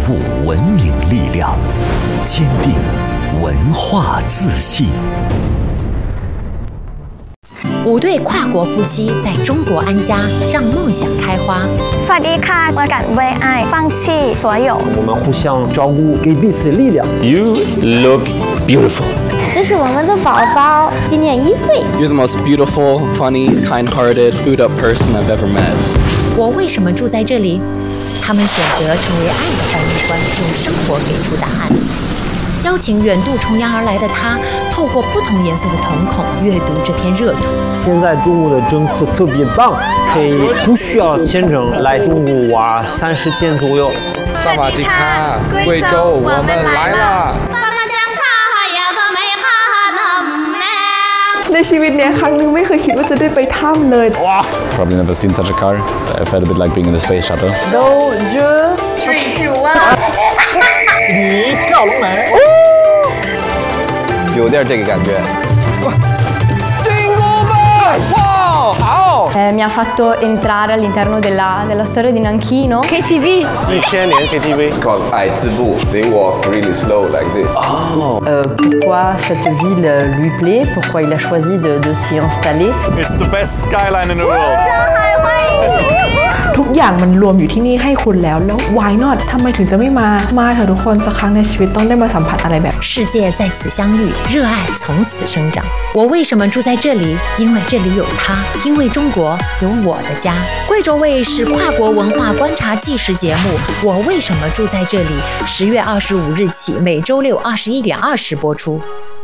悟文明力量，坚定文化自信。 5对跨国夫妻在中国安家，让梦想开花。 สวัสดีค่ะ我敢为爱放弃所有。 我们互相照顾，给彼此力量。 You look beautiful. 这是我们的宝宝，今年1岁。 You're the most beautiful, funny, kind-hearted, booed-up person I've ever met. 我为什么住在这里？他们选择成为爱的翻译官，用生活给出答案。邀请远渡重洋而来的他，透过不同颜色的瞳孔阅读这片热土。 现在中国的政策特别棒，可以不需要签证来中国玩30天左右。 萨瓦迪卡，贵州，我们来了。 ในชีวิตเนี่ยครั้งนึงไม่เคยคิดว่าจะได้ไปถ้ำเลย Probably never seen such a car. I felt a bit like being in the space shuttle. 你跳龙门， 有点这个感觉。 mi ha fatto entrare all'interno della storia di Nanchino. KTV 1000年 KTV. It's called 爱字步. They walk really slow like this. Pourquoi cette ville lui plaît? Pourquoi il a choisi de s'y installer? It's the best skyline in the world. ทุกอย่างมันรวมอยู่ที่นี่ให้คุณแล้ว why not ทำไมถึงจะไม่มาเถอะทุกคนสักครั้งในชีวิตต้องได้มาสัมผัสอะไรแบบ世界在此相遇，热爱从此生长。我为什么住在这里？因为这里有他，因为中国有我的家。贵州卫视跨国文化观察纪实节目《我为什么住在这里》10月25日起，每周六21点20播出。